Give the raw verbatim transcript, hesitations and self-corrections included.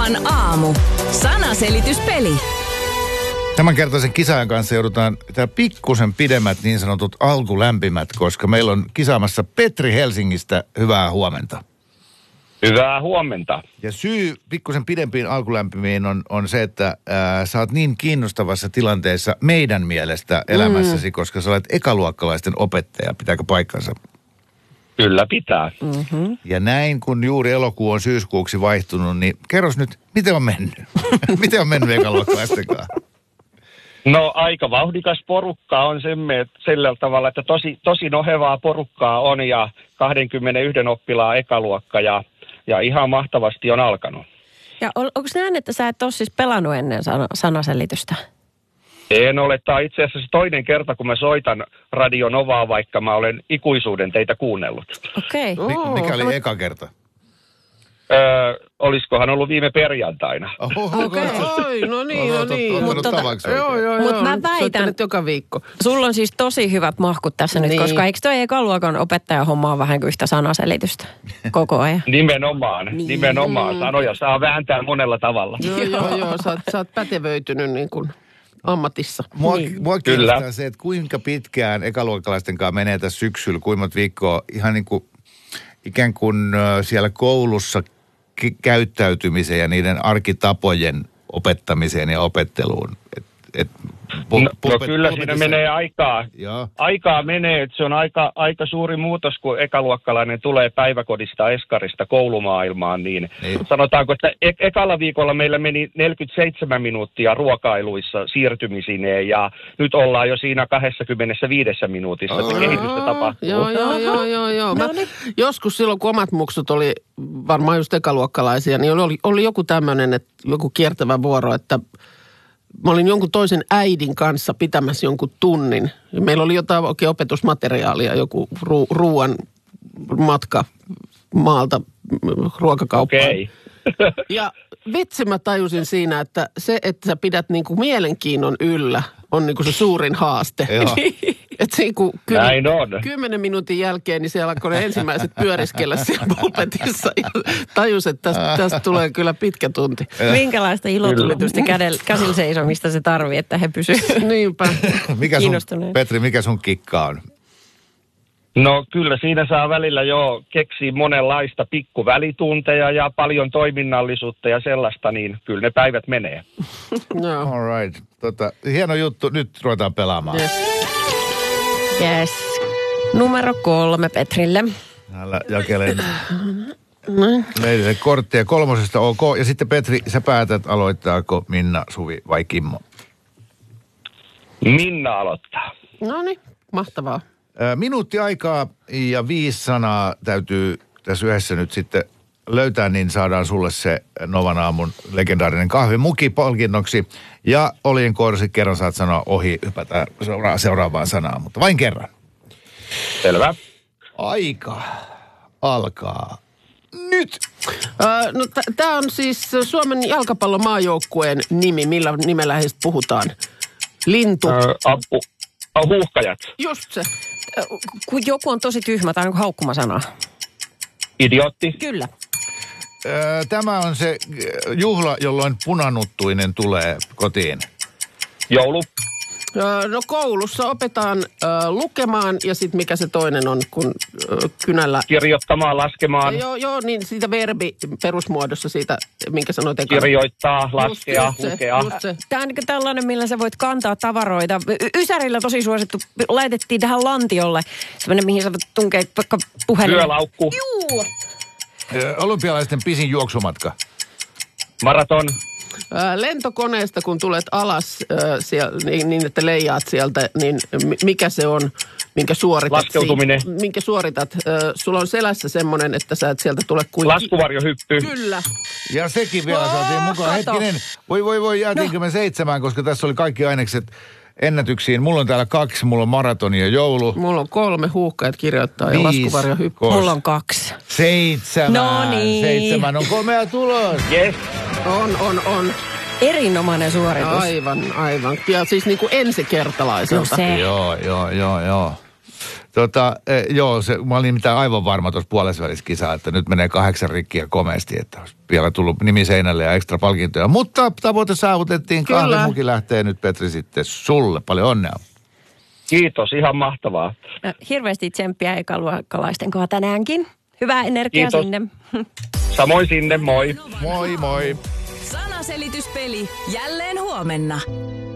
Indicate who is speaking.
Speaker 1: Novan aamu. Sanaselityspeli.
Speaker 2: Tämänkertaisen kisaajan kanssa joudutaan tää pikkusen pidemmät niin sanotut alkulämpimät, koska meillä on kisaamassa Petri Helsingistä. Hyvää huomenta.
Speaker 3: Hyvää huomenta.
Speaker 2: Ja syy pikkusen pidempiin alkulämpimiin on, on se, että ää, sä oot niin kiinnostavassa tilanteessa meidän mielestä elämässäsi, mm. koska sä olet ekaluokkalaisten opettaja. Pitääkö paikkansa?
Speaker 3: Kyllä pitää.
Speaker 1: Mm-hmm.
Speaker 2: Ja näin, kun juuri elokuu on syyskuuksi vaihtunut, niin kerros nyt, miten on mennyt? Miten on mennyt ekaluokkalaisten kanssa?
Speaker 3: No aika vauhdikas porukka on sen, sillä tavalla, että tosi, tosi nohevaa porukkaa on ja kaksikymmentäyksi oppilaan ekaluokka ja, ja ihan mahtavasti on alkanut.
Speaker 4: Ja on, onko näin, että sä et ole siis pelannut ennen sana, sanaselitystä?
Speaker 3: En ole. Tämä on itse asiassa toinen kerta, kun mä soitan Radio Novaa, vaikka mä olen ikuisuuden teitä kuunnellut.
Speaker 4: Okei. Okay.
Speaker 2: Oh, Mikä oli eka kerta?
Speaker 3: Öö, olisikohan ollut viime perjantaina.
Speaker 2: Okei.
Speaker 5: Okay. Oi, no niin, no niin.
Speaker 2: Mutta
Speaker 5: joo, joo,
Speaker 4: Mut
Speaker 5: joo.
Speaker 4: mä väitän,
Speaker 5: joka viikko.
Speaker 4: Sulla on siis tosi hyvät mahkut tässä niin. nyt, koska eikö toi ekaluokan opettaja hommaa vähän kuin yhtä sanaselitystä koko ajan?
Speaker 3: Nimenomaan, niin. nimenomaan. Sanoja saa vääntää monella tavalla.
Speaker 5: Joo, joo, joo. Sä oot, sä oot pätevöitynyt niin kuin ammatissa.
Speaker 2: Mua,
Speaker 5: niin.
Speaker 2: mua kiinnostaa se, että kuinka pitkään ekaluokkalaisten kanssa menee tässä syksyllä, kuinka monta viikkoa ihan niin kuin ikään kuin siellä koulussa k- käyttäytymiseen ja niiden arkitapojen opettamiseen ja opetteluun. Et, et,
Speaker 3: po, no, po, no kyllä siinä se menee aikaa.
Speaker 2: Joo.
Speaker 3: Aikaa menee, että se on aika, aika suuri muutos, kun ekaluokkalainen tulee päiväkodista, eskarista koulumaailmaan. Niin, niin. Sanotaanko, että e- ekalla viikolla meillä meni neljäkymmentäseitsemän minuuttia ruokailuissa siirtymisineen ja nyt ollaan jo siinä kaksikymmentäviisi minuutissa, että oh. kehitystä tapahtuu.
Speaker 5: Joo, joo, joo, joo. joo. Mä, joskus silloin, kun omat muksut oli varmaan just ekaluokkalaisia, niin oli, oli joku tämmöinen, että joku kiertävä vuoro, että mä olin jonkun toisen äidin kanssa pitämässä jonkun tunnin. Meillä oli jotain oikein opetusmateriaalia, joku ru- ruuan matka maalta ruokakauppaan.
Speaker 3: Okay.
Speaker 5: Ja vitsi mä tajusin siinä, että se, että sä pidät niinku mielenkiinnon yllä, on niinku se suurin haaste. Että niinku
Speaker 3: Näin on.
Speaker 5: Kymmenen minuutin jälkeen, niin siellä alkoi ne ensimmäiset pyöriskellä siellä pulpetissa. Ja tajus, että tästä, tästä tulee kyllä pitkä tunti.
Speaker 4: Minkälaista ilotulitusta käsillä seisomista se tarvii, että he pysyvät
Speaker 5: Niinpä.
Speaker 2: Mikä sun, Petri, mikä sun kikka on?
Speaker 3: No kyllä siinä saa välillä jo keksiä monenlaista pikkuvälitunteja ja paljon toiminnallisuutta ja sellaista, niin kyllä ne päivät menee.
Speaker 5: No.
Speaker 2: All right. Tota, hieno juttu. Nyt ruvetaan pelaamaan.
Speaker 4: Yes. yes. Numero kolme Petrille.
Speaker 2: Täällä jakelen meille korttia kolmosesta ok. Ja sitten Petri, sä päätät, aloittaako Minna, Suvi vai Kimmo?
Speaker 3: Minna aloittaa.
Speaker 5: No niin, mahtavaa.
Speaker 2: Minuutti aikaa ja viisi sanaa täytyy tässä yhdessä nyt sitten löytää, niin saadaan sulle se Novan aamun legendaarinen kahvimuki palkinnoksi. Ja oljen korsi, kerran saat sanoa ohi, hypätään seura- seuraavaan sanaan, mutta vain kerran.
Speaker 3: Selvä.
Speaker 2: Aika alkaa nyt.
Speaker 5: Äh, no t- tää on siis Suomen jalkapallomaajoukkueen nimi, millä nimellä heistä puhutaan? Lintu.
Speaker 3: Äh, apu. Huuhkajat.
Speaker 5: Just se.
Speaker 4: Kun joku on tosi tyhmä tai haukkumasana.
Speaker 3: Idiootti.
Speaker 4: Kyllä.
Speaker 2: Tämä on se juhla, jolloin punanuttuinen tulee kotiin.
Speaker 3: Joulu.
Speaker 5: No koulussa opetaan äh, lukemaan ja sitten mikä se toinen on, kun äh, kynällä...
Speaker 3: Kirjoittamaan, laskemaan.
Speaker 5: Joo, joo, niin siitä verbi perusmuodossa siitä, minkä sanoit ekana.
Speaker 3: Kirjoittaa, laskea,
Speaker 5: just, just
Speaker 3: lukea.
Speaker 5: Se,
Speaker 4: Tämä on niin tällainen, millä sä voit kantaa tavaroita. Ysärillä tosi suosittu, laitettiin tähän lantiolle. Sellainen, mihin sä voit tunkea vaikka puhelimen.
Speaker 3: Työlaukku.
Speaker 4: Juu.
Speaker 2: Olympialaisten pisin juoksumatka.
Speaker 3: Maraton.
Speaker 5: Lentokoneesta, kun tulet alas äh, siellä, niin, niin, että leijaat sieltä, niin mikä se on, minkä suoritat?
Speaker 3: Laskeutuminen.
Speaker 5: Si- minkä suoritat? Äh, sulla on selässä semmoinen, että sä et sieltä tule kuin...
Speaker 3: Laskuvarjohyppy.
Speaker 5: Kyllä.
Speaker 2: Ja sekin vielä saatiin mukaan. Hetkinen, voi voi voi, jäätiinkö no. me seitsemään, koska tässä oli kaikki ainekset ennätyksiin. Mulla on täällä kaksi, mulla on maratoni ja joulu.
Speaker 5: Mulla on kolme, huuhkajat kirjoittaa ja laskuvarjohyppy.
Speaker 4: Mulla on kaksi.
Speaker 2: Seitsemän.
Speaker 4: No niin.
Speaker 2: Seitsemän on kolmea tulos.
Speaker 3: Yes.
Speaker 5: On, on, on.
Speaker 4: Erinomainen suoritus.
Speaker 5: Aivan, aivan. Ja siis niin kuin ensikertalaiselta.
Speaker 4: No se.
Speaker 2: Joo, joo, joo, joo. Tota, eh, joo, se, mä olin mitään aivan varma tuossa puolesvälissä kisaa, että nyt menee kahdeksan rikkiä komeasti, että olisi vielä tullut nimi seinälle ja ekstra palkintoja. Mutta tavoite saavutettiin. Kahvimuki lähtee nyt, Petri, sitten sulle. Paljon onnea.
Speaker 3: Kiitos, ihan mahtavaa.
Speaker 4: No, hirveästi tsemppiä ekaluokkalaisten kohdalla tänäänkin. Hyvää energiaa
Speaker 3: Kiitos.
Speaker 4: sinne.
Speaker 3: Samoin sinne, moi.
Speaker 2: Moi moi.
Speaker 1: Sanaselityspeli jälleen huomenna.